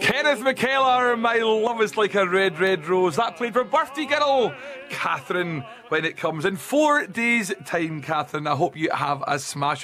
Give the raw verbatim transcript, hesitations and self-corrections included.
Kenneth McKellar, My Love Is Like a Red, Red Rose. That played for birthday girl Catherine when it comes in four days' time, Catherine. I hope you have a smash.